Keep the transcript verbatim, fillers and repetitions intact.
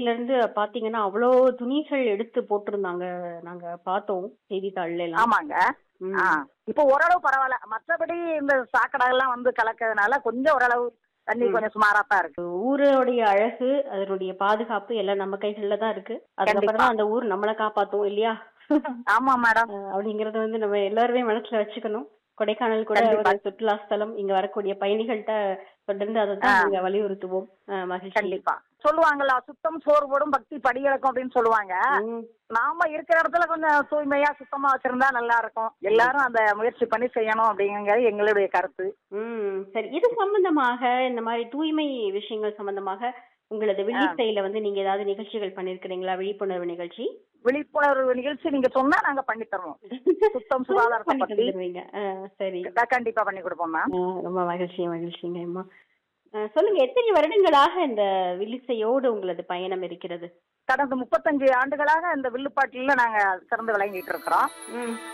பகுதியில இருந்து பாத்தீங்கன்னா அவ்வளோ துணிகள் எடுத்து போட்டிருந்தாங்க. நாங்க பார்த்தோம் செய்தித்தாள்ல எல்லாம். ஆமாங்க. ஆ ம். இப்போ ஓரளவு பரவாயில்ல. மற்றபடி இந்த சாக்கடை எல்லாம் வந்து கலக்கிறதுனால கொஞ்சம் ஓரளவு தண்ணி ம். கொஞ்சம் சுமாரா தான் இருக்கு. ஊரோடைய அழகு, அதனுடைய பாதுகாப்பு எல்லாம் நம்ம கைகள்ல தான் இருக்கு. அதுக்கப்புறம் கண்டிப்பா. தான் அந்த ஊர் நம்மள காப்பாத்தும் இல்லையா? ஆமா மேடம். அ அப்படிங்கிறத வந்து நம்ம எல்லாருமே மனசுல வச்சுக்கணும். கொடைக்கானல் கூட ஒரு கண்டிப்பா. சுற்றுலா ஸ்தலம். இங்க வரக்கூடிய பயணிகள்ட்ட தொடர்ந்து அதை ஆ தான் நாங்க வலியுறுத்துவோம். அ மகிழ்ச்சி. கண்டிப்பா. சொல்லுவாங்கல்ல, சுத்தம் சோறுபடும் பக்தி படியிறக்கும் அப்படின்னு சொல்லுவாங்க. ம். நாம இருக்கிற இடத்துல கொஞ்சம் தூய்மையா சுத்தமா வச்சிருந்தா நல்லா இருக்கும். எல்லாரும் அந்த முயற்சி பண்ணி செய்யணும் அப்படிங்கிறது எங்களுடைய கருத்து. ம். சரி. இது சம்பந்தமாக இந்த மாரி தூய்மை விஷயங்கள் சம்பந்தமாக உங்களது ஆ. வில்லிசையில வந்து நீங்க ஏதாவது நிகழ்ச்சிகள் பண்ணியிருக்கிறீங்களா? விழிப்புணர்வு நிகழ்ச்சி? விழிப்புணர்வு நிகழ்ச்சி நீங்க சொன்னா நாங்க பண்ணி தருவோம். சுத்தம் சுகாதாரத்தை பண்ணி பத்தி தந்துருவீங்க. அ சரி. கண்டிப்பா பண்ணி கொடுப்போம் மேம். அ ரொம்ப மகிழ்ச்சி, மகிழ்ச்சிங்க அம்மா. அ சொல்லுங்க எத்தனை வருடங்களாக இந்த வில்லிசையோடு உங்களது பயணம் இருக்கிறது? கடந்த முப்பத்தஞ்சு ஆண்டுகளாக இந்த வில்லுப்பாட்டில நாங்க சிறந்து விளங்கிட்டு இருக்கிறோம். ம்.